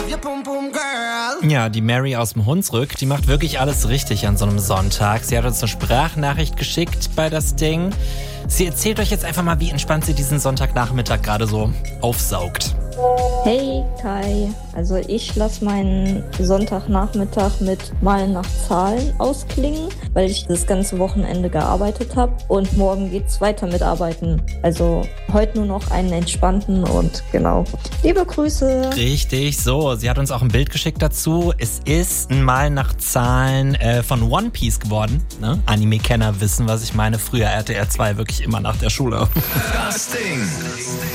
Ja, die Mary aus dem Hunsrück, die macht wirklich alles richtig an so einem Sonntag. Sie hat uns eine Sprachnachricht geschickt bei das Ding. Sie erzählt euch jetzt einfach mal, wie entspannt sie diesen Sonntagnachmittag gerade so aufsaugt. Hey Kai, also ich lasse meinen Sonntagnachmittag mit Malen nach Zahlen ausklingen, weil ich das ganze Wochenende gearbeitet habe und morgen geht's weiter mit Arbeiten. Also heute nur noch einen entspannten und genau. Liebe Grüße. Richtig, so. Sie hat uns auch ein Bild geschickt dazu. Es ist ein Mal nach Zahlen von One Piece geworden. Ne? Anime-Kenner wissen, was ich meine. Früher RTL 2 wirklich immer nach der Schule. Das Ding.